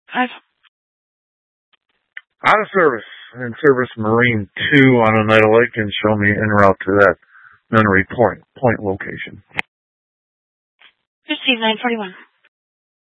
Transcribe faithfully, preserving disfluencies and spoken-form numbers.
Five. Out of service. In service Marine two on Oneida Lake and show me en route to that nunnery point, point location. Receive nine forty-one.